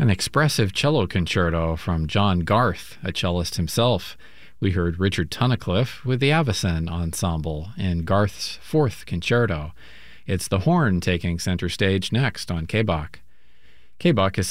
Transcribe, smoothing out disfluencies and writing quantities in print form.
An expressive cello concerto from John Garth, a cellist himself. We heard Richard Tunnicliffe with the Avicen Ensemble in Garth's fourth concerto. It's the horn taking center stage next on KBOK. KBOK is